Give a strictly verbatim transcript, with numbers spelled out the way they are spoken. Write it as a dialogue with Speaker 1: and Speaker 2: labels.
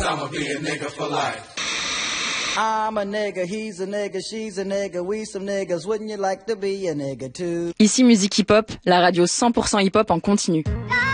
Speaker 1: I'ma be a nigga for life.
Speaker 2: I'm a nigga, he's a nigga, she's a nigga, we some niggas, wouldn't you like to be a nigga too?
Speaker 3: Ici Musique Hip Hop, la radio cent pour cent hip hop en continu.